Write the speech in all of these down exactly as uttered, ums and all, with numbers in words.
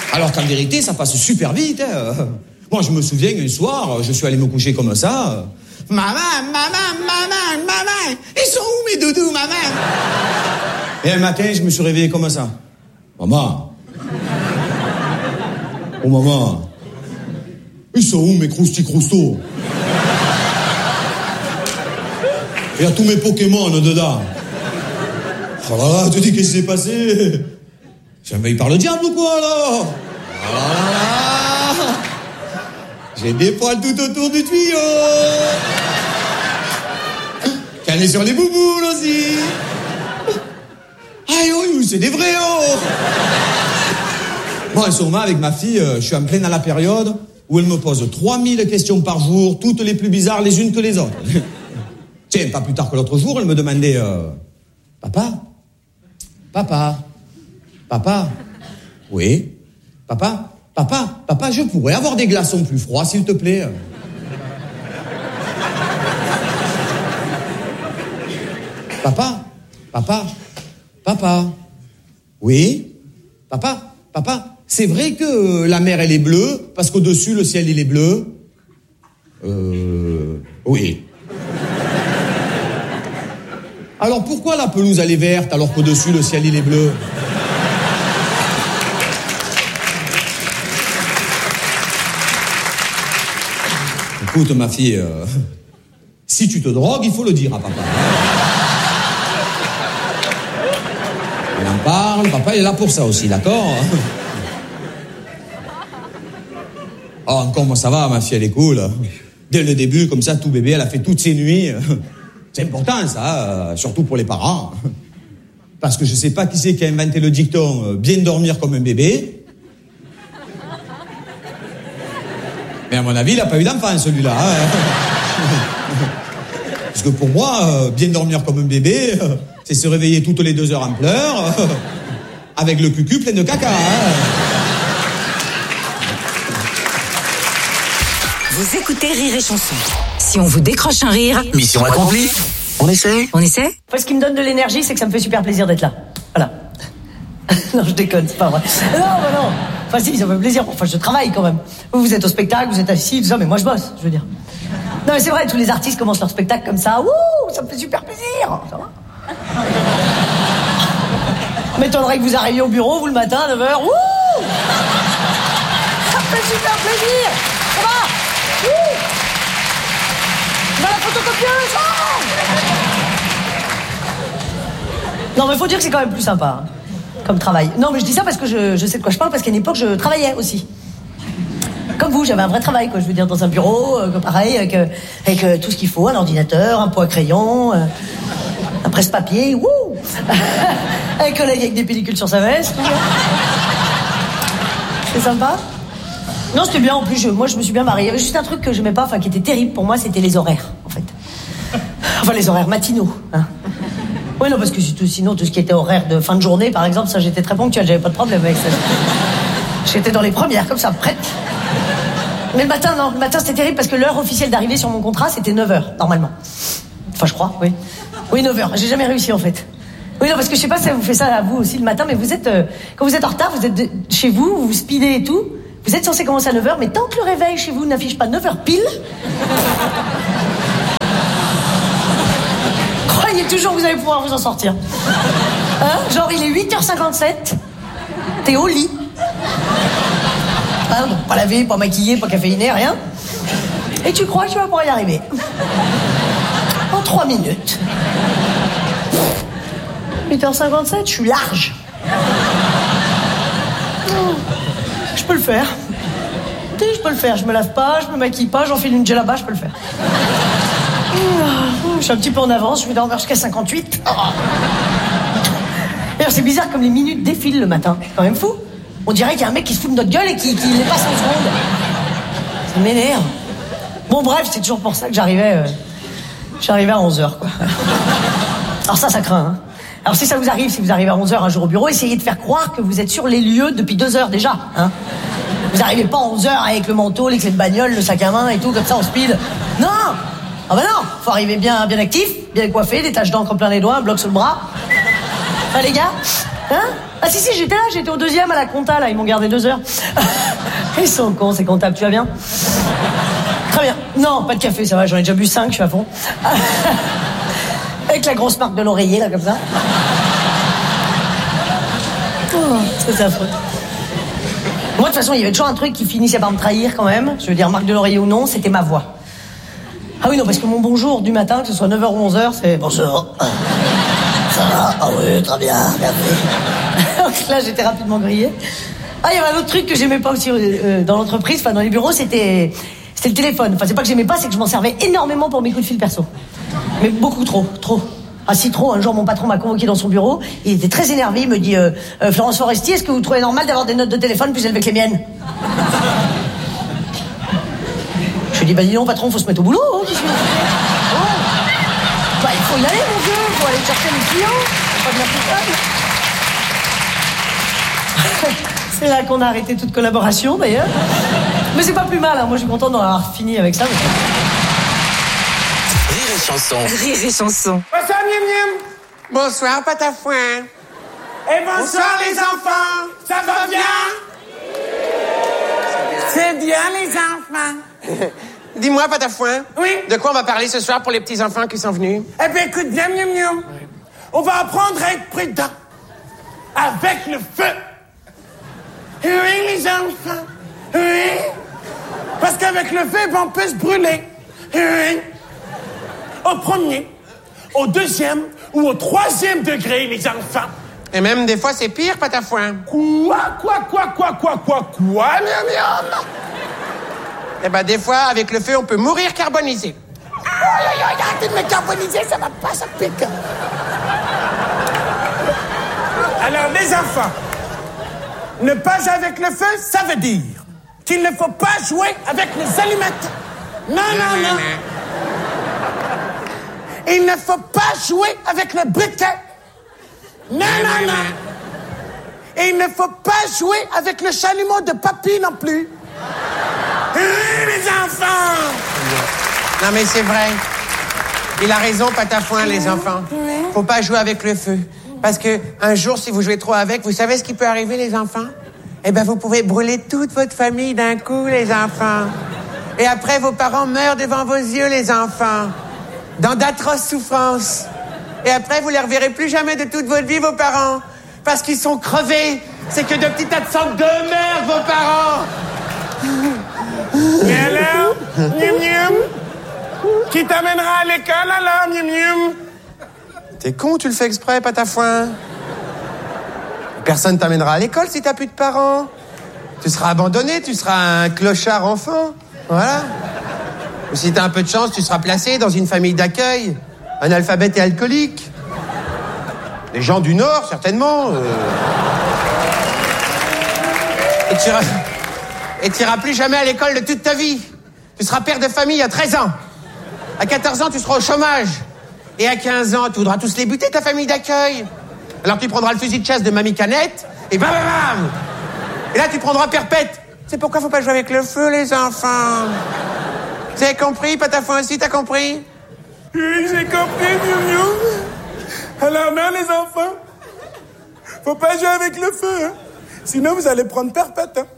Alors qu'en vérité, ça passe super vite. Hein. Moi, je me souviens, un soir, je suis allé me coucher comme ça. Maman, maman, maman, maman, ils sont où mes doudous, maman? Et un matin, je me suis réveillé comme ça. Maman. Oh, maman. Ils sont où mes crousti crousto? Il y a tous mes Pokémon dedans. Oh là là, tu dis qu'est-ce qui s'est passé? J'ai envahi par le diable ou quoi, là? Oh là là là. J'ai des poils tout autour du tuyau. Calé sur les bouboules aussi. Aïe, oui, c'est des vrais, oh. Bon, sûrement, avec ma fille, je suis en pleine à la période où elle me pose trois mille questions par jour, toutes les plus bizarres les unes que les autres. Tiens, pas plus tard que l'autre jour, elle me demandait euh, « Papa, papa, papa, oui, papa, papa, papa, je pourrais avoir des glaçons plus froids, s'il te plaît. » Papa, papa, papa, oui, papa, papa, c'est vrai que la mer, elle est bleue, parce qu'au-dessus, le ciel, il est bleu? Euh... Oui. Alors pourquoi la pelouse, elle est verte, alors qu'au-dessus, le ciel, il est bleu? Écoute, ma fille, euh, si tu te drogues, il faut le dire à papa. On en parle, papa, il est là pour ça aussi, d'accord? Oh, encore, moi, ça va, ma fille, elle est cool. Dès le début, comme ça, tout bébé, elle a fait toutes ses nuits. C'est important, ça, surtout pour les parents. Parce que je sais pas qui c'est qui a inventé le dicton « bien dormir comme un bébé ». Mais à mon avis, il a pas eu d'enfant, celui-là. Hein. Parce que pour moi, bien dormir comme un bébé, c'est se réveiller toutes les deux heures en pleurs, avec le cucu plein de caca. Hein. Vous écoutez Rire et Chanson. Si on vous décroche un rire... Mission accomplie. On essaie On essaie? Ce qui me donne de l'énergie, c'est que ça me fait super plaisir d'être là. Voilà. Non, je déconne, c'est pas vrai. Non, bah non. Enfin, si, ça me fait plaisir. Enfin, je travaille quand même. Vous, vous êtes au spectacle, vous êtes assis, tout ça, mais moi, je bosse, je veux dire. Non, mais c'est vrai, tous les artistes commencent leur spectacle comme ça. Wouh, ça me fait super plaisir. Ça va? M'étonnerait que vous arriviez au bureau, vous, le matin, à neuf heures. Wouh! Ça me fait super plaisir. Ça va? Wouh! Va la photocopieuse! Oh! Non, mais faut dire que c'est quand même plus sympa, hein, comme travail. Non, mais je dis ça parce que je, je sais de quoi je parle, parce qu'à une époque, je travaillais aussi. Comme vous, j'avais un vrai travail, quoi. Je veux dire, dans un bureau, euh, pareil, avec, euh, avec euh, tout ce qu'il faut, un ordinateur, un pot à crayon, euh, un presse-papier, wouh! Un collègue avec des pellicules sur sa veste. C'est sympa? Non, c'était bien, en plus, je, moi, je me suis bien mariée. Il y avait juste un truc que j'aimais pas, enfin, qui était terrible pour moi, c'était les horaires, en fait. Enfin, les horaires matinaux, hein. Oui, non, parce que sinon, tout ce qui était horaire de fin de journée, par exemple, ça, j'étais très ponctuelle, j'avais pas de problème avec ça. J'étais dans les premières, comme ça, prête. Mais le matin, non, le matin, c'était terrible parce que l'heure officielle d'arrivée sur mon contrat, c'était neuf heures, normalement. Enfin, je crois, oui. Oui, neuf heures. J'ai jamais réussi, en fait. Oui, non, parce que je sais pas si ça vous fait ça à vous aussi le matin, mais vous êtes, euh, quand vous êtes en retard, vous êtes de, chez vous, vous speedez et tout. Vous êtes censé commencer à neuf heures, mais tant que le réveil chez vous n'affiche pas neuf heures pile, croyez toujours que vous allez pouvoir vous en sortir. Hein? Genre, il est huit heures cinquante-sept, t'es au lit. Hein, donc pas lavé, pas maquillé, pas caféiné, rien. Et tu crois que tu vas pouvoir y arriver. En trois minutes. huit heures cinquante-sept, je suis large. Je peux le faire. Tu sais, je peux le faire. Je me lave pas, je me maquille pas, j'enfile une djellaba, je peux le faire. Je suis un petit peu en avance, je vais dormir jusqu'à cinquante-huit. D'ailleurs, c'est bizarre comme les minutes défilent le matin. C'est quand même fou. On dirait qu'il y a un mec qui se fout de notre gueule et qui, qui les passe en seconde. Ça m'énerve. Bon, bref, c'est toujours pour ça que j'arrivais... Euh, j'arrivais à onze heures, quoi. Alors ça, ça craint, hein. Alors si ça vous arrive, si vous arrivez à onze heures un jour au bureau, essayez de faire croire que vous êtes sur les lieux depuis deux heures déjà, hein. Vous arrivez pas à onze heures avec le manteau, les clés de bagnole, le sac à main et tout, comme ça, en speed. Non! Ah bah non! Faut arriver bien, bien actif, bien coiffé, des taches d'encre plein les doigts, un bloc sur le bras. Hein, les gars? Hein? Ah si, si, j'étais là, j'étais au deuxième à la compta, là, ils m'ont gardé deux heures. Ils sont cons, ces comptables, tu vas bien? Très bien. Non, pas de café, ça va, j'en ai déjà bu cinq, je suis à fond. Avec la grosse marque de l'oreiller, là, comme ça. Oh, c'est affreux. Moi, de toute façon, il y avait toujours un truc qui finissait par me trahir, quand même. Je veux dire, marque de l'oreiller ou non, c'était ma voix. Ah oui, non, parce que mon bonjour du matin, que ce soit neuf heures ou onze heures, c'est... Bonjour. Ça va? Ah oui, très bien, merci. Donc là, j'étais rapidement grillée. Ah, il y avait un autre truc que j'aimais pas aussi euh, dans l'entreprise, enfin dans les bureaux, c'était c'était le téléphone. Enfin, c'est pas que j'aimais pas, c'est que je m'en servais énormément pour mes coups de fil perso. Mais beaucoup trop, trop. Ah si trop, un jour mon patron m'a convoqué dans son bureau, il était très énervé, il me dit euh, euh, Florence Foresti, est-ce que vous trouvez normal d'avoir des notes de téléphone plus élevées que les miennes? Je lui dis, bah dis donc patron, faut se mettre au boulot, hein, qu'est-ce que... Oh. Bah il faut y aller mon vieux, faut aller chercher les clients, faut pas devenir coupable. C'est là qu'on a arrêté toute collaboration d'ailleurs. Mais c'est pas plus mal, hein. Moi je suis content d'en avoir fini avec ça. Mais... Rire et chanson. Rire et chanson. Bonsoir, Miam Miam. Bonsoir, Patafouin. Et bonsoir, bonsoir les enfants. Ça va bien? C'est bien, les enfants. Dis-moi, Patafouin. Oui? De quoi on va parler ce soir pour les petits-enfants qui sont venus? Eh bien, écoute bien, Miam Miam. Oui. On va apprendre à être prudent. Avec le feu. Oui, les enfants. Oui. Parce qu'avec le feu, on peut se brûler. Oui. Au premier, au deuxième ou au troisième degré, les enfants. Et même des fois, c'est pire, Patafouin. Quoi, quoi, quoi, quoi, quoi, quoi, quoi, miam miam? Eh ben, des fois, avec le feu, on peut mourir carbonisé. Oh, là, là, arrêtez de me carboniser, ça va pas, ça pique. Alors, les enfants, ne pas jouer avec le feu, ça veut dire qu'il ne faut pas jouer avec les allumettes. Non, non, non. Il ne faut pas jouer avec le briquet. Non, non, non. Et il ne faut pas jouer avec le chalumeau de papy non plus. Oui, les enfants. Non, mais c'est vrai. Il a raison, Patafouin, les enfants. Faut pas jouer avec le feu. Parce que un jour, si vous jouez trop avec, vous savez ce qui peut arriver, les enfants? Eh ben, vous pouvez brûler toute votre famille d'un coup, les enfants. Et après, vos parents meurent devant vos yeux, les enfants. Dans d'atroces souffrances. Et après, vous les reverrez plus jamais de toute votre vie, vos parents. Parce qu'ils sont crevés. C'est que de petits tas de sang de merde, vos parents. Et alors, miam miam, qui t'amènera à l'école, alors, miam miam? T'es con, tu le fais exprès, Patafouin. Personne t'amènera à l'école si t'as plus de parents. Tu seras abandonné, tu seras un clochard enfant. Voilà. Ou si t'as un peu de chance, tu seras placé dans une famille d'accueil. Un alphabète et alcoolique. Les gens du Nord, certainement. Euh... Et tu iras... Et tu iras plus jamais à l'école de toute ta vie. Tu seras père de famille à treize ans. À quatorze ans, tu seras au chômage. Et à quinze ans, tu voudras tous les buter, ta famille d'accueil. Alors tu prendras le fusil de chasse de Mamie Canette, et bam bam bam. Et là, tu prendras perpète. C'est pourquoi faut pas jouer avec le feu, les enfants. Vous avez compris, Patafouin aussi, t'as compris? Oui, j'ai compris, Miou. Alors non, les enfants, faut pas jouer avec le feu, hein. Sinon vous allez prendre perpète, hein.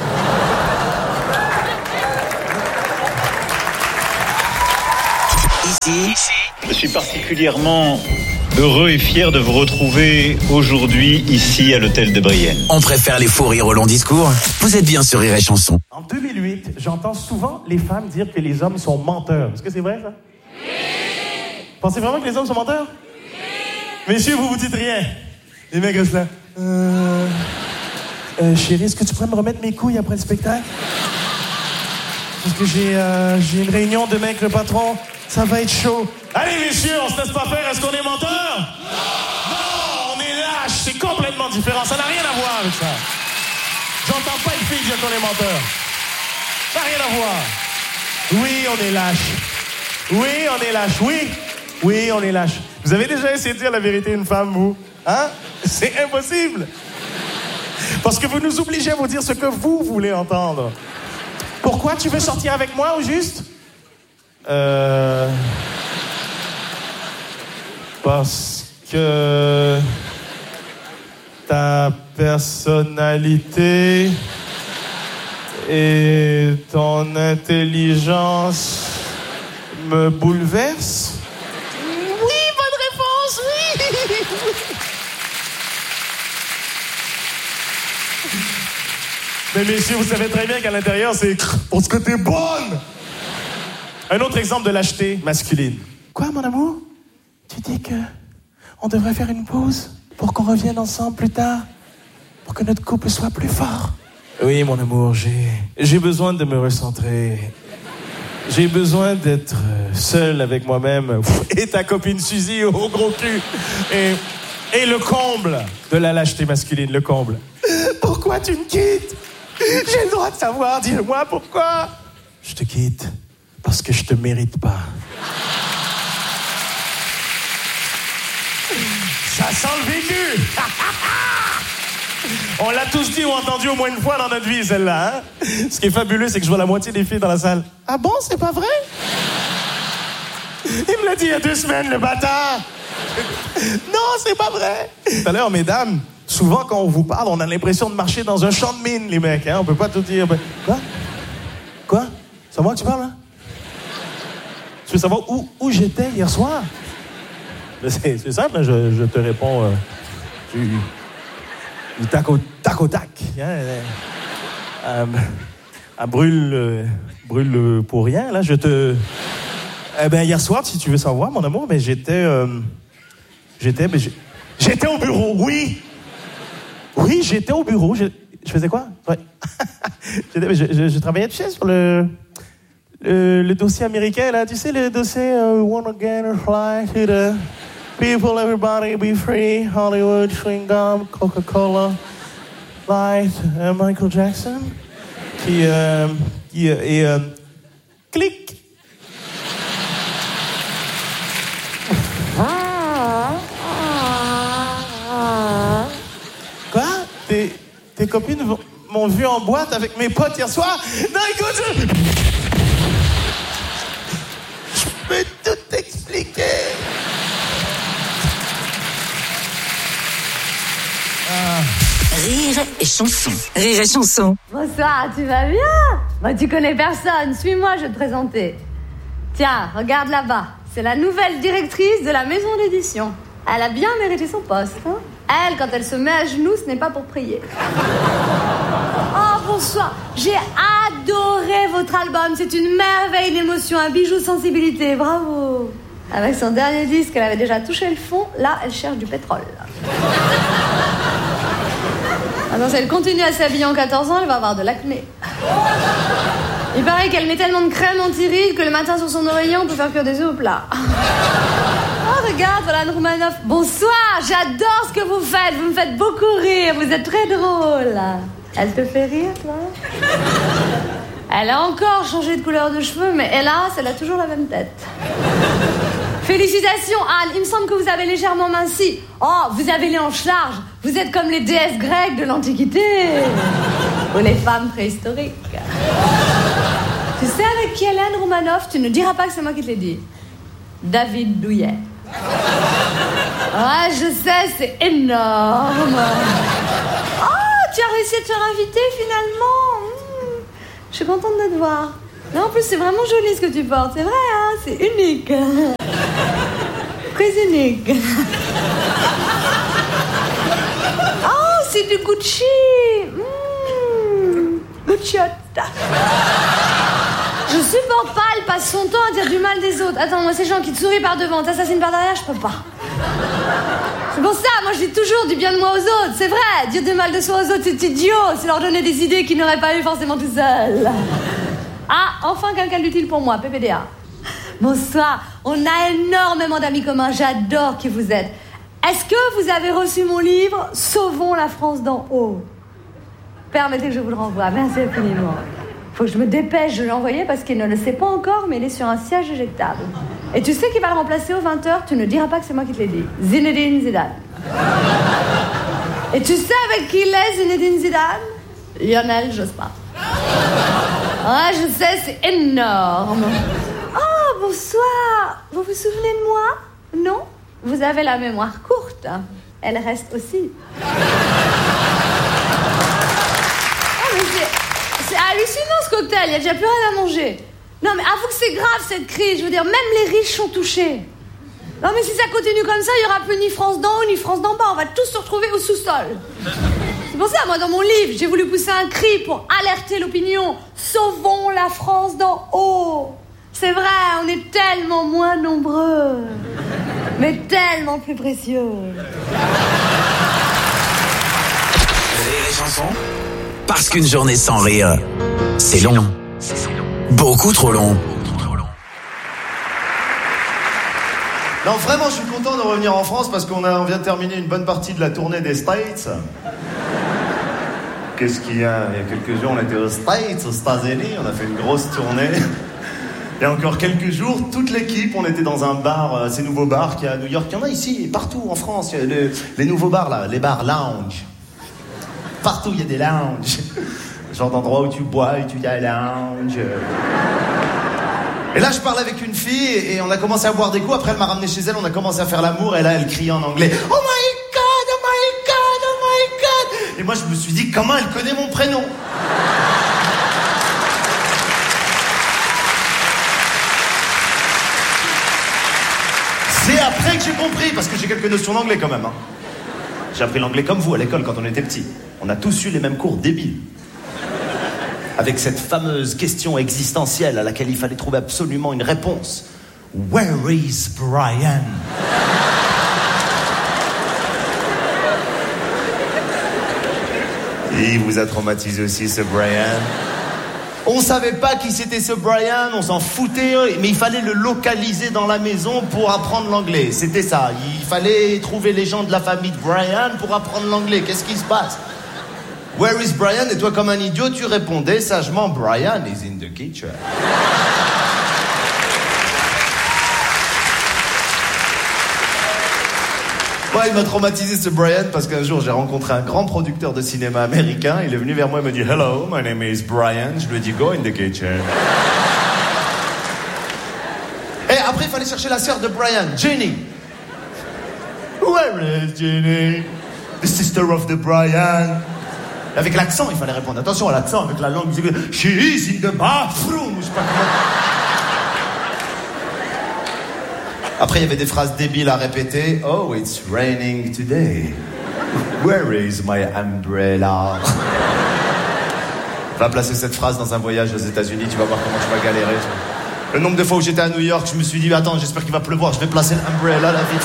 Ici, je suis particulièrement heureux et fier de vous retrouver aujourd'hui ici à l'hôtel de Brienne. on préfère les faux rires au long discours. Vous êtes bien sur Rire et Chanson. En deux mille huit, j'entends souvent les femmes dire que les hommes sont menteurs. Est-ce que c'est vrai, ça? Oui! Pensez vraiment que les hommes sont menteurs? Oui! Messieurs, vous vous dites rien. Les mecs restent là. Euh... Euh, chérie, est-ce que tu pourrais me remettre mes couilles après le spectacle? Parce que j'ai, euh, j'ai une réunion demain avec le patron. Ça va être chaud. Allez, messieurs, on se laisse pas faire. Est-ce qu'on est menteurs? Non! Non, on est lâches. C'est complètement différent. Ça n'a rien à voir avec ça. J'entends pas une fille dire qu'on est menteurs. Ça n'a rien à voir. Oui, on est lâches. Oui, on est lâches. Oui. Oui, on est lâches. Vous avez déjà essayé de dire la vérité à une femme, vous? Hein? C'est impossible. Parce que vous nous obligez à vous dire ce que vous voulez entendre. Pourquoi tu veux sortir avec moi, au juste? Euh... Parce que... Ta personnalité et ton intelligence me bouleversent. Oui, bonne réponse, oui. Mais messieurs, vous savez très bien qu'à l'intérieur, c'est parce que t'es bonne. Un autre exemple de lâcheté masculine. Quoi, mon amour? Tu dis que on devrait faire une pause pour qu'on revienne ensemble plus tard, pour que notre couple soit plus fort. Oui, mon amour, j'ai j'ai besoin de me recentrer. J'ai besoin d'être seul avec moi-même. Et ta copine Suzy au gros cul. Et, et le comble de la lâcheté masculine, le comble. Pourquoi tu me quittes? J'ai le droit de savoir, dis-moi pourquoi. Je te quitte parce que je te mérite pas. Ça sent le vécu. On l'a tous dit ou entendu au moins une fois dans notre vie, celle-là. Hein? Ce qui est fabuleux, c'est que je vois la moitié des filles dans la salle. Ah bon, c'est pas vrai? Il me l'a dit il y a deux semaines, le bâtard. Non, c'est pas vrai. Tout à l'heure, mesdames, souvent quand on vous parle, on a l'impression de marcher dans un champ de mine, les mecs. Hein? On peut pas tout dire. Quoi? Quoi? C'est à moi que tu parles, là? Tu veux savoir où, où j'étais hier soir? C'est, c'est simple, hein? je, je te réponds... Euh, tu... Du tac au tac. Au tac hein, euh, euh, brûle, euh, brûle pour rien, là, je te... Eh ben, hier soir, si tu veux savoir, mon amour, ben, j'étais... Euh, j'étais... Ben, j'étais au bureau, oui! Oui, j'étais au bureau. Je, je faisais quoi? Ouais. je, je, je travaillais, tu sais, sur le, le, le dossier américain, là. Tu sais, le dossier uh, Wanna Get a Fly to the... People, everybody, be free. Hollywood, chewing gum, Coca-Cola, Light, uh, Michael Jackson. Qui, euh, qui euh, et euh, clic. Quoi? Tes, tes copines m'ont vu en boîte avec mes potes hier soir? Non, écoute, je... je peux tout expliquer. Rire et chanson. Rire et chanson. Bonsoir, tu vas bien? Bah, tu connais personne. Suis-moi, je vais te présenter. Tiens, regarde là-bas. C'est la nouvelle directrice de la maison d'édition. Elle a bien mérité son poste. Hein? Elle, quand elle se met à genoux, ce n'est pas pour prier. Oh, bonsoir. J'ai adoré votre album. C'est une merveille d'émotion, un bijou de sensibilité. Bravo. Avec son dernier disque, elle avait déjà touché le fond. Là, elle cherche du pétrole. Attends, si elle continue à s'habiller en quatorze ans, elle va avoir de l'acné. Il paraît qu'elle met tellement de crème anti-rides que le matin sur son oreiller, on peut faire cuire des œufs au plat. Oh, regarde, voilà Anne Roumanoff. Bonsoir, j'adore ce que vous faites. Vous me faites beaucoup rire. Vous êtes très drôle. Elle te fait rire, toi? Elle a encore changé de couleur de cheveux, mais hélas, elle a toujours la même tête. Félicitations, Anne. Il me semble que vous avez légèrement minci. Oh, vous avez les hanches larges. Vous êtes comme les déesses grecques de l'Antiquité. Ou les femmes préhistoriques. Tu sais avec qui est Anne Roumanoff? Tu ne diras pas que c'est moi qui te l'ai dit. David Douillet. Ouais, je sais, c'est énorme. Oh, tu as réussi à te faire inviter finalement. Mmh. Je suis contente de te voir. Non, en plus, c'est vraiment joli ce que tu portes. C'est vrai, hein? C'est unique. Très unique. Oh, c'est du Gucci. Mmh. Gucciotta. Je supporte pas, elle passe son temps à dire du mal des autres. Attends, moi, ces gens qui te sourient par devant, t'assassinent par derrière, je peux pas. C'est pour ça, moi, je dis toujours du bien de moi aux autres. C'est vrai, dire du mal de soi aux autres, c'est idiot. C'est leur donner des idées qu'ils n'auraient pas eu forcément tout seuls. Ah, enfin quelqu'un d'utile pour moi, P P D A. Bonsoir, on a énormément d'amis communs, j'adore qui vous êtes. Est-ce que vous avez reçu mon livre « Sauvons la France d'en haut » Permettez que je vous le renvoie, merci infiniment. Faut que je me dépêche de l'envoyer parce qu'il ne le sait pas encore, mais il est sur un siège éjectable. Et tu sais qui va le remplacer aux vingt heures? Tu ne diras pas que c'est moi qui te l'ai dit. Zinedine Zidane. Et tu sais avec qui il est, Zinedine Zidane? Lionel Jospin. Ouais, je sais, c'est énorme. Oh, bonsoir. Vous vous souvenez de moi? Non? Vous avez la mémoire courte. Elle reste aussi. hôtel, il y a déjà plus rien à manger. Non mais avoue que c'est grave cette crise, je veux dire, même les riches sont touchés. Non mais si ça continue comme ça, il y aura plus ni France d'en haut ni France d'en bas, on va tous se retrouver au sous-sol. C'est pour ça, moi dans mon livre, j'ai voulu pousser un cri pour alerter l'opinion. Sauvons la France d'en haut. C'est vrai, on est tellement moins nombreux, mais tellement plus précieux. Rire et chanson. Parce qu'une journée sans rire, c'est long. Beaucoup trop long. Non, vraiment, je suis content de revenir en France parce qu'on a, on vient de terminer une bonne partie de la tournée des States. Qu'est-ce qu'il y a? Il y a quelques jours, on était aux States, aux États-Unis, on a fait une grosse tournée. Il y a encore quelques jours, toute l'équipe, on était dans un bar, euh, ces nouveaux bars qu'il y a à New York. Il y en a ici, partout en France. Il y a les, les nouveaux bars, là, les bars lounge. Partout, il y a des lounges. Genre d'endroit où tu bois et tu dis lounge. Et là, je parlais avec une fille et on a commencé à boire des coups. Après, elle m'a ramené chez elle, on a commencé à faire l'amour. Et là, elle criait en anglais. Oh my God, oh my God, oh my God. Et moi, je me suis dit, comment elle connaît mon prénom? C'est après que j'ai compris, parce que j'ai quelques notions d'anglais quand même. Hein. J'ai appris l'anglais comme vous à l'école quand on était petits. On a tous eu les mêmes cours débiles. Avec cette fameuse question existentielle à laquelle il fallait trouver absolument une réponse. Where is Brian? Il vous a traumatisé aussi, ce Brian. On savait pas qui c'était ce Brian, on s'en foutait, mais il fallait le localiser dans la maison pour apprendre l'anglais. C'était ça, il fallait trouver les gens de la famille de Brian pour apprendre l'anglais. Qu'est-ce qui se passe? Where is Brian? Et toi, comme un idiot, tu répondais sagement, Brian is in the kitchen. Ouais, il m'a traumatisé ce Brian parce qu'un jour j'ai rencontré un grand producteur de cinéma américain. Il est venu vers moi et m'a dit Hello, my name is Brian. Je lui ai dit Go in the kitchen. Et après il fallait chercher la sœur de Brian, Jenny. Where is Jenny? The sister of the Brian. Et avec l'accent, il fallait répondre. Attention à l'accent, avec la langue. She is in the bathroom. Je sais pas comment. Après, il y avait des phrases débiles à répéter. Oh, it's raining today. Where is my umbrella? Va placer cette phrase dans un voyage aux États-Unis, tu vas voir comment tu vas galérer. Le nombre de fois où j'étais à New York, je me suis dit, attends, j'espère qu'il va pleuvoir, je vais placer l'umbrella là, vite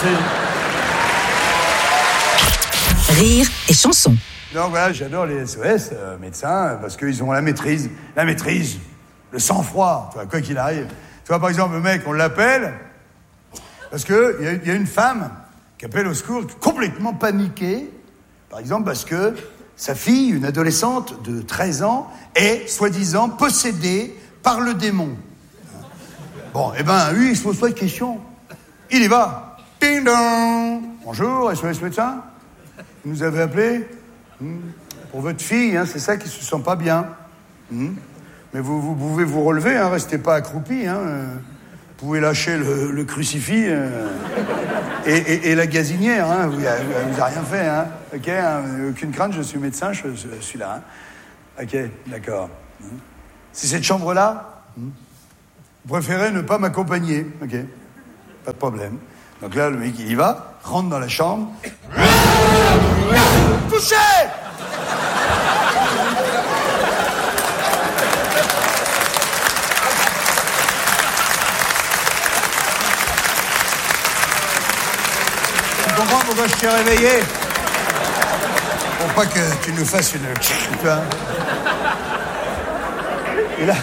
fait. Rire et chanson. Donc voilà, j'adore les S O S euh, médecins parce qu'ils ont la maîtrise, la maîtrise, le sang-froid, tu vois, quoi qu'il arrive. Tu vois, par exemple, le mec, on l'appelle. Parce qu'il y, y a une femme qui appelle au secours complètement paniquée, par exemple parce que sa fille, une adolescente de treize ans, est soi-disant possédée par le démon. Bon, eh ben, lui, il se pose pas de questions. Il y va. Ding dong. Bonjour, S O S médecin. Vous nous avez appelé hmm. Pour votre fille, hein, c'est ça qui se sent pas bien. Hmm. Mais vous, vous pouvez vous relever, hein, restez pas accroupi, hein. Vous pouvez lâcher le, le crucifix euh, et, et, et la gazinière, hein. Vous n'avez rien fait, hein. Ok, hein, aucune crainte, je suis médecin, je, je suis là. Hein. Ok, d'accord. C'est cette chambre-là, vous préférez ne pas m'accompagner. Ok, pas de problème. Donc là, le mec, il y va, rentre dans la chambre. Touché! Tu comprends pourquoi je t'ai réveillé? Pour pas que tu nous fasses une... Tu vois? Et là...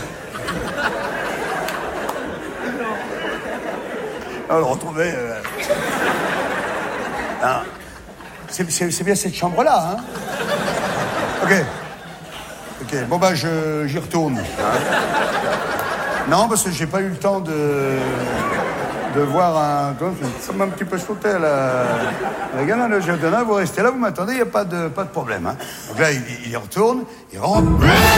On le retrouvait... Euh... Ah. C'est, c'est, c'est bien cette chambre-là, hein? Ok. Ok, bon bah je, j'y retourne. Hein? Non, parce que j'ai pas eu le temps de... de voir un... Ça m'a un petit peu sauté à la... La gamin de Jardin, vous restez là, vous m'attendez, il n'y a pas de, pas de problème. Hein. Donc là, il, il y retourne, il rentre...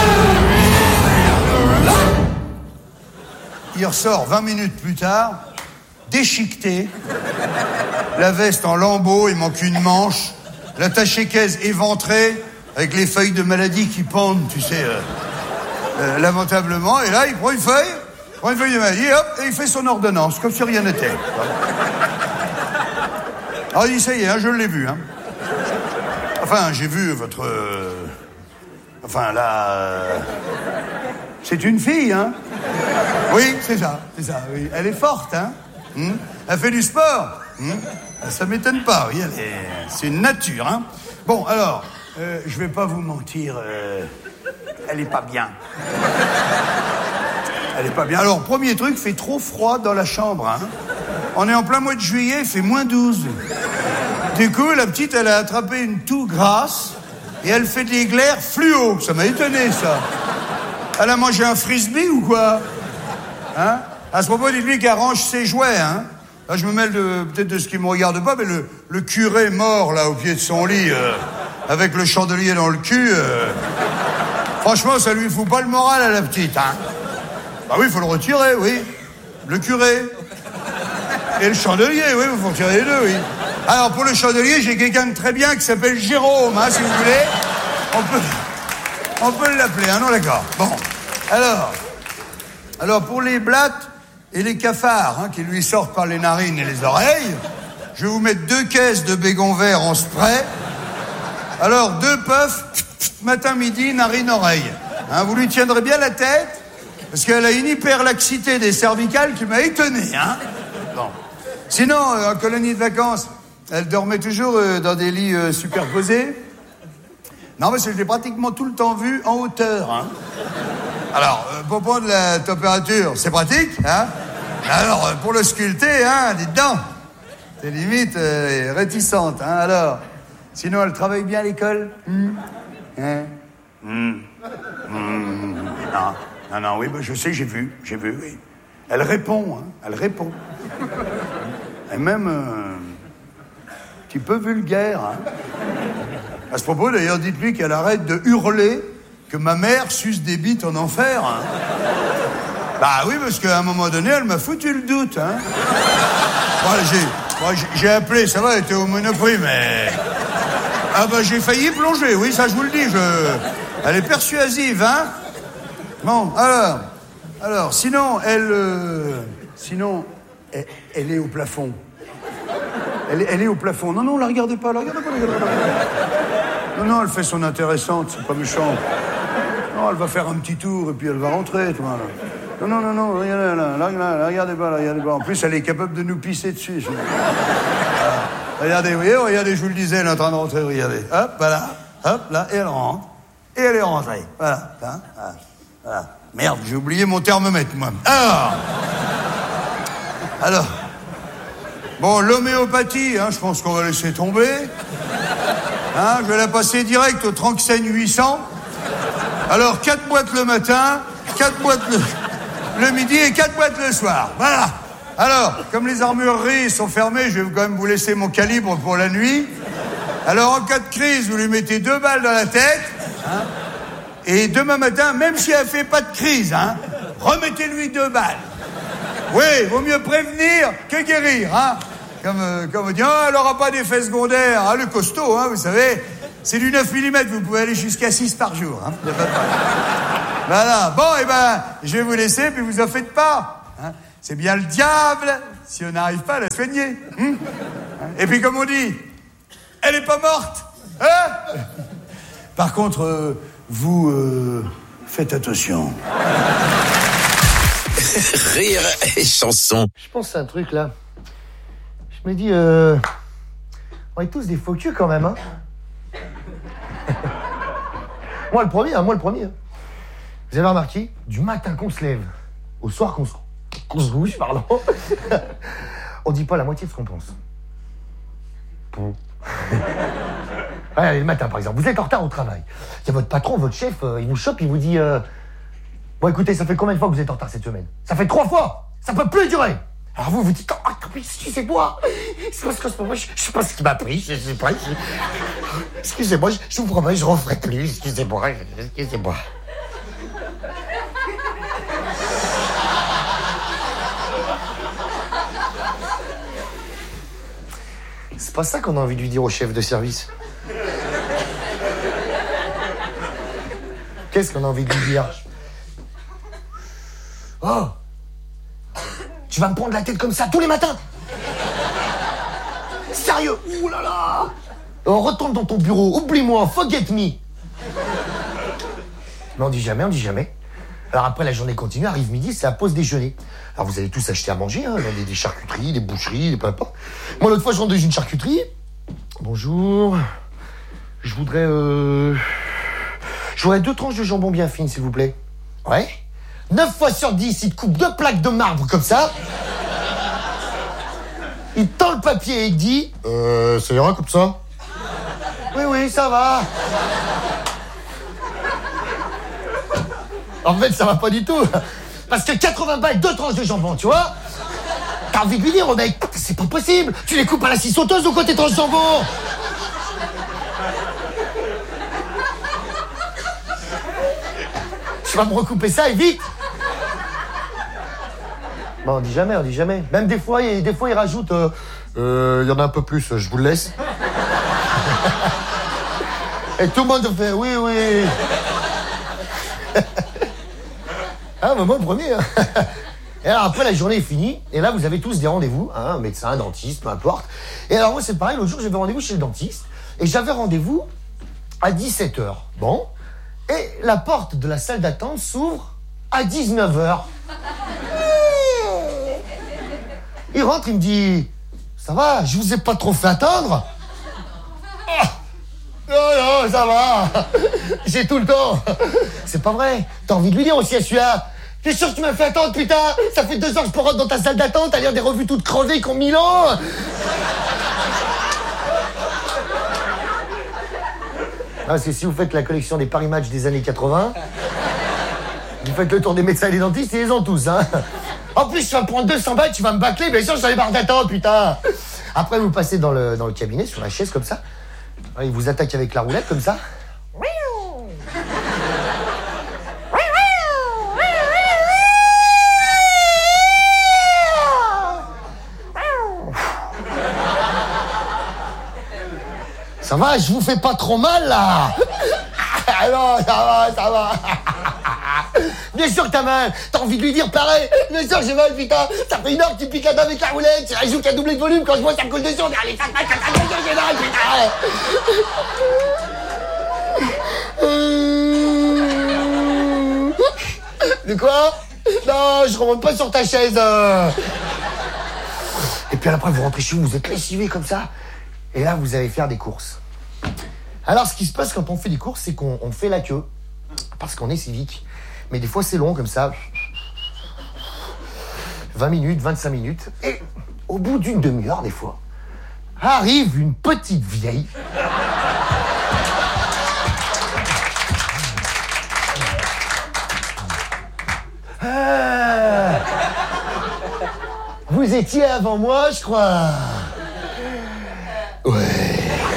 Il ressort vingt minutes plus tard, déchiqueté, la veste en lambeaux, il manque une manche, l'attaché-caisse éventré, avec les feuilles de maladie qui pendent, tu sais... Euh... euh, lamentablement. Et là, il prend une feuille, il prend une feuille de maladie, hop, et il fait son ordonnance, comme si rien n'était. Alors il dit, ça y est, hein, je l'ai vu. Hein. Enfin, j'ai vu votre... Euh... Enfin, là... Euh... C'est une fille, hein. Oui, c'est ça, c'est ça, oui. Elle est forte, hein. Hum? Elle fait du sport. Hum? Ça m'étonne pas, oui, elle est... c'est une nature, hein. Bon, alors, euh, je vais pas vous mentir, euh... elle est pas bien. Elle est pas bien. Alors, premier truc, il fait trop froid dans la chambre, hein. On est en plein mois de juillet, il fait moins douze. Du coup, la petite, elle a attrapé une toux grasse et elle fait de l'éclair fluo. Ça m'a étonné, ça. Elle a mangé un frisbee ou quoi? Hein? À ce propos, dites-lui qu'elle range ses jouets, hein. Là, je me mêle de, peut-être de ce qui me regarde pas, mais le, le curé mort, là, au pied de son lit, euh, avec le chandelier dans le cul, euh, franchement, ça lui fout pas le moral à la petite, hein. Bah oui, il faut le retirer, oui. Le curé. Et le chandelier, oui, il faut retirer les deux, oui. Alors, pour le chandelier, j'ai quelqu'un de très bien qui s'appelle Jérôme, hein, si vous voulez. On peut, on peut l'appeler, hein, non, d'accord. Bon, alors, alors, pour les blattes et les cafards, hein, qui lui sortent par les narines et les oreilles, je vais vous mettre deux caisses de bégon vert en spray. Alors, deux puffs, matin, midi, narine, oreille. Hein, vous lui tiendrez bien la tête, parce qu'elle a une hyperlaxité des cervicales qui m'a étonné, hein. Bon. Sinon, euh, en colonie de vacances, elle dormait toujours euh, dans des lits euh, superposés. Non, parce que je l'ai pratiquement tout le temps vue en hauteur, hein. Alors, euh, pour prendre la température, c'est pratique, hein. Alors, euh, pour le sculpter, hein, dites donc, c'est limite euh, réticente, hein. Alors, sinon, elle travaille bien à l'école, mmh. Hein mmh. Mmh. Non, non, non, oui, bah, je sais, j'ai vu, j'ai vu, oui. Elle répond, hein, elle répond. Et même euh, un petit peu vulgaire, hein. À ce propos, d'ailleurs, dites-lui qu'elle arrête de hurler que ma mère suce des bites en enfer, hein. Bah oui, parce qu'à un moment donné, elle m'a foutu le doute, hein. Bon, j'ai, bon, j'ai, j'ai appelé, ça va, elle était au Monoprix, mais... Ah bah j'ai failli plonger, oui, ça je vous le dis, je... Elle est persuasive, hein. Bon, alors... Alors, sinon, elle... Euh, sinon, elle, elle est au plafond. Elle, elle est au plafond. Non, non, la regardez pas, la regardez pas, la regardez pas. Non, non, elle fait son intéressante, c'est pas méchant. Non, elle va faire un petit tour et puis elle va rentrer, tu vois. Non, non, non, non, regardez là, là, là, là, regardez pas, là, regardez pas. En plus, elle est capable de nous pisser dessus. Je... Regardez, vous voyez, regardez, je vous le disais, elle est en train de rentrer, regardez. Hop, voilà, hop, là, et elle rentre. Et elle est rentrée. Voilà, hein, voilà, voilà. Merde, j'ai oublié mon thermomètre, moi. Alors, alors, bon, l'homéopathie, hein, je pense qu'on va laisser tomber. Hein, je vais la passer direct au Tranxène huit cents. Alors, quatre boîtes le matin, quatre boîtes le, le midi et quatre boîtes le soir. Voilà. Alors, comme les armureries sont fermées, je vais quand même vous laisser mon calibre pour la nuit. Alors, en cas de crise, vous lui mettez deux balles dans la tête. Hein, et demain matin, même si elle fait pas de crise, hein, remettez-lui deux balles. Oui, vaut mieux prévenir que guérir, hein. Comme, euh, comme on dit, oh, elle n'aura pas d'effet secondaire. Ah, le costaud, hein, vous savez, c'est du neuf millimètres, vous pouvez aller jusqu'à six par jour. Hein. Voilà, bon, et eh ben, je vais vous laisser, puis vous en faites pas. Hein. C'est bien le diable si on n'arrive pas à la soigner. Hein. Et puis, comme on dit, elle est pas morte. Hein. Par contre, euh, vous euh, faites attention. Rire et chanson. Je pense à un truc là. Je me dis, euh, on est tous des faux culs quand même, hein. Moi le premier, hein, moi le premier. Hein. Vous avez remarqué, du matin qu'on se lève, au soir qu'on se, qu'on se couche, pardon, on dit pas la moitié de ce qu'on pense. Bon. Ouais, allez, le matin par exemple, vous êtes en retard au travail. Il y a votre patron, votre chef, euh, il vous chope, il vous dit euh, bon écoutez, ça fait combien de fois que vous êtes en retard cette semaine? Ça fait trois fois. Ça peut plus durer. Alors vous vous dites oh, excusez-moi, c'est parce que moi, je, je sais pas ce qui m'a pris, je sais pas. Je... Excusez-moi, je, je vous promets, je referai plus. Excusez-moi, excusez-moi. C'est pas ça qu'on a envie de lui dire au chef de service. Qu'est-ce qu'on a envie de lui dire? Oh, tu vas me prendre la tête comme ça tous les matins? Sérieux? Ouh là là! Oh, retourne dans ton bureau, oublie-moi, forget me. Mais on dit jamais, on dit jamais. Alors après, la journée continue, arrive midi, c'est la pause déjeuner. Alors vous allez tous acheter à manger, hein, des, des charcuteries, des boucheries, des peu importe. Moi, l'autre fois, je rentre dans une charcuterie. Bonjour. Je voudrais... Euh... Je voudrais deux tranches de jambon bien fines, s'il vous plaît. Ouais. Neuf fois sur dix, il te coupe deux plaques de marbre comme ça. Il tend le papier et il dit... Euh, ça ira comme ça? Oui, oui, ça va. En fait, ça va pas du tout. Parce que quatre-vingts balles, deux tranches de jambon, tu vois? T'as envie de lui dire au mec, c'est pas possible. Tu les coupes à la scie sauteuse ou quoi tes tranches de jambon? Tu vas me recouper ça et vite. Bon, on dit jamais, on dit jamais. Même des fois, il, des fois, il rajoute... Euh, euh, y en a un peu plus, je vous le laisse. Et tout le monde fait oui, oui. Ah, mais moi le premier. Hein. Et alors après, la journée est finie. Et là, vous avez tous des rendez-vous. Hein, un médecin, un dentiste, peu importe. Et alors moi, c'est pareil. L'autre jour, j'avais rendez-vous chez le dentiste. Et j'avais rendez-vous à dix-sept heures. Bon. Et la porte de la salle d'attente s'ouvre à dix-neuf heures. Il rentre, il me dit... Ça va, je vous ai pas trop fait attendre? Oh, non, non, ça va. J'ai tout le temps. C'est pas vrai. T'as envie de lui dire aussi à celui-là. T'es sûr que tu m'as fait attendre, putain? Ça fait deux heures que je peux rentrer dans ta salle d'attente à lire des revues toutes crevées qui ont mille ans. Parce que si vous faites la collection des Paris Match des années quatre-vingts, vous faites le tour des médecins et des dentistes, ils les ont tous, hein. En plus, tu vas me prendre deux cents balles, tu vas me bâcler, bien sûr, je suis dans les barres d'attente, putain. Après, vous passez dans le, dans le cabinet, sur la chaise, comme ça. Il vous attaque avec la roulette, comme ça. Ça va, je vous fais pas trop mal, là. Ah non, ça va, ça va. Bien sûr que t'as mal. T'as envie de lui dire pareil. Bien sûr que j'ai mal, putain. Ça fait une heure que tu piques la dame avec la roulette. C'est un joue qui a doublé de volume. Quand je vois ça coule dessus, on dit allez, ça te passe, ça te passe, j'ai mal, putain. De quoi? Non, je remonte pas sur ta chaise. Et puis après, vous rentrez chez vous, vous êtes lessivé comme ça. Et là, vous allez faire des courses. Alors, ce qui se passe quand on fait des courses, c'est qu'on on fait la queue. Parce qu'on est civique. Mais des fois, c'est long, comme ça. vingt minutes, vingt-cinq minutes. Et au bout d'une demi-heure, des fois, arrive une petite vieille. Ah, vous étiez avant moi, je crois. Ouais.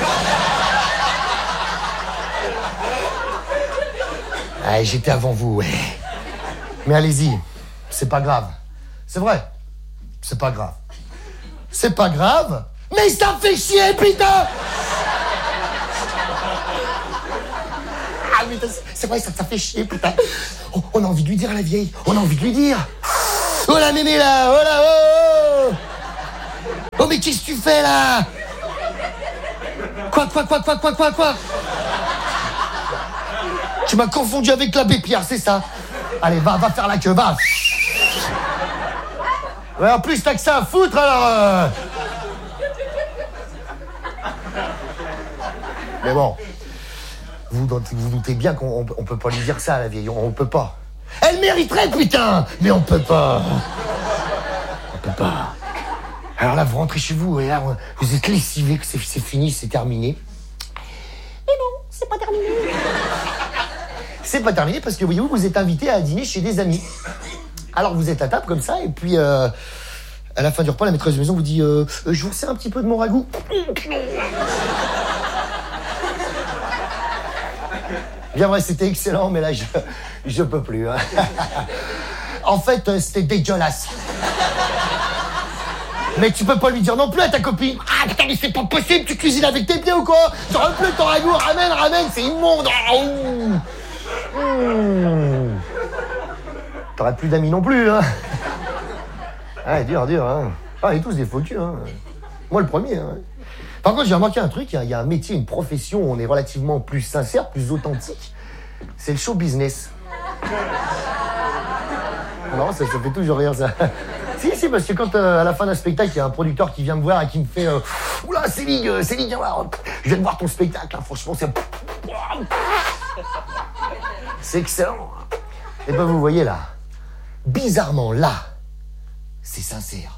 Ah, j'étais avant vous, ouais. Mais allez-y, c'est pas grave. C'est vrai, c'est pas grave. C'est pas grave, mais ça fait chier, putain. Ah, mais c'est vrai, ça, ça fait chier, putain. Oh, on a envie de lui dire à la vieille, on a envie de lui dire. Oh la mémé là, oh là, oh. Oh mais qu'est-ce que tu fais là? Quoi, quoi, quoi, quoi, quoi, quoi, quoi? Tu m'as confondu avec l'abbé Pierre, c'est ça? Allez, va, va faire la queue, va. Ouais, en plus, t'as que ça à foutre, alors... Euh... Mais bon, vous vous doutez bien qu'on on peut pas lui dire ça à la vieille, on, on peut pas. Elle mériterait, putain. Mais on peut pas. On peut pas. Alors là, vous rentrez chez vous, et là, vous êtes lessivé, que c'est fini, c'est terminé. Mais non, c'est pas terminé. C'est pas terminé parce que, voyez-vous, vous êtes invité à dîner chez des amis. Alors, vous êtes à table comme ça, et puis, euh, à la fin du repas, la maîtresse de maison vous dit euh, « Je vous sers un petit peu de mon ragoût. » Bien vrai, c'était excellent, mais là, je, je peux plus. Hein. En fait, c'était dégueulasse. Mais tu peux pas lui dire non plus à ta copine. Ah putain, mais c'est pas possible, tu cuisines avec tes pieds ou quoi? Sur un peu ton ragoût, ramène, ramène, c'est immonde. Oh. Mmh. T'aurais plus d'amis non plus, hein. Ouais, dur, dur, hein. Ah, et tous des faux culs, hein. Moi, le premier, hein. Par contre, j'ai remarqué un truc, il y, y a un métier, une profession où on est relativement plus sincère, plus authentique. C'est le show business. Non, ça, ça fait toujours rire, ça. Si, si, parce que quand, euh, à la fin d'un spectacle, il y a un producteur qui vient me voir et qui me fait euh, « Oula, Céline, euh, Céline, viens voir, je viens de voir ton spectacle, hein, franchement, c'est... c'est excellent. » Et ben, vous voyez, là, bizarrement, là, c'est sincère.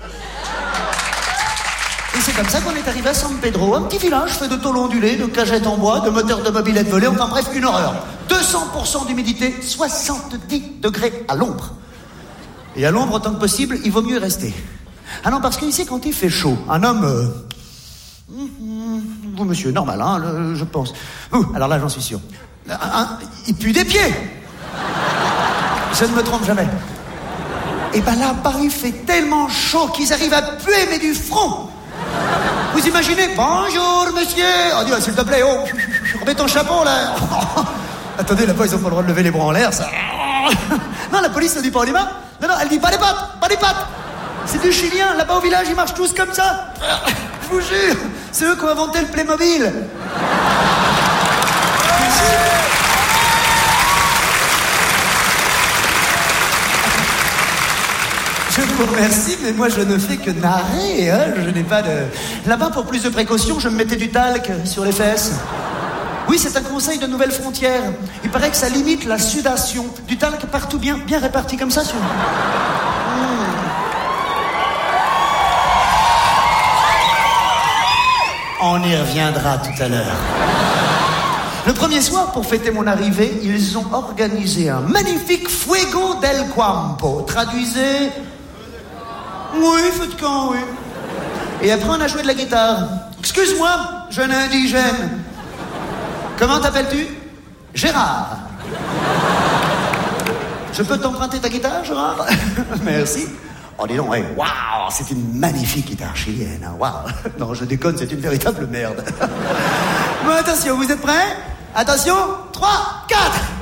Et c'est comme ça qu'on est arrivé à San Pedro, un petit village fait de tôles ondulées, de cagettes en bois, de moteurs de mobylettes volés, enfin bref, une horreur. deux cents pour cent d'humidité, soixante-dix degrés à l'ombre. Et à l'ombre, autant que possible, il vaut mieux y rester. Ah non, parce qu'ici, quand il fait chaud, un homme... Euh... Vous, monsieur, normal, hein, le, je pense. Vous, alors là, j'en suis sûr. Un, un, il pue des pieds. Je ne me trompe jamais. Et ben là, Paris fait tellement chaud qu'ils arrivent à puer, mais du front. Vous imaginez? Bonjour, monsieur. On dit, oh, s'il te plaît, oh, remets ton chapeau, là. Attendez, là-bas, ils ont pas le droit de lever les bras en l'air, ça. Non, la police ne dit pas les mains. Non, non, elle dit pas les pattes, pas les pattes. C'est du chilien. Là-bas au village, ils marchent tous comme ça. Je vous jure, c'est eux qui ont inventé le Playmobil. Je vous remercie, mais moi je ne fais que narrer, hein. Je n'ai pas de... Là-bas, pour plus de précaution, je me mettais du talc sur les fesses. Oui, c'est un conseil de Nouvelle Frontière. Il paraît que ça limite la sudation. Du talc partout, bien, bien réparti comme ça sur... Mmh. On y reviendra tout à l'heure. Le premier soir, pour fêter mon arrivée, ils ont organisé un magnifique Fuego del Campo. Traduisez... Oui, feu de camp, oui. Et après, on a joué de la guitare. Excuse-moi, jeune indigène. Comment t'appelles-tu? Gérard. Je peux t'emprunter ta guitare, Gérard? Merci. Oh, dis donc, hey, waouh, c'est une magnifique guitare chilienne. Hein, waouh. Non, je déconne, c'est une véritable merde. Bon, attention, vous êtes prêts? Attention, trois, quatre.